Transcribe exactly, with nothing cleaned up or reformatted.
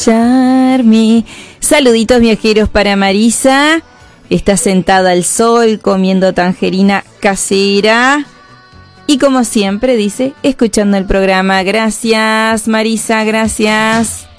escucharme. Saluditos viajeros para Marisa. Está sentada al sol comiendo tangerina casera. Y como siempre dice, escuchando el programa. Gracias, Marisa, gracias.